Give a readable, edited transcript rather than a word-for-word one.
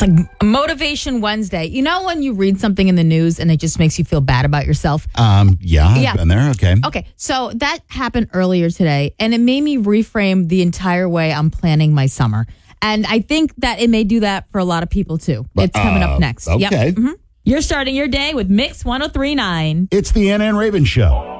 like Motivation Wednesday. You know when you read something in the news and it just makes you feel bad about yourself? Yeah, I've been there. Okay. Okay, so that happened earlier today, and it made me reframe the entire way I'm planning my summer. And I think that it may do that for a lot of people, too. It's coming up next. Okay. Yep. Mm-hmm. You're starting your day with Mix 103.9. It's the Anna and Raven Show.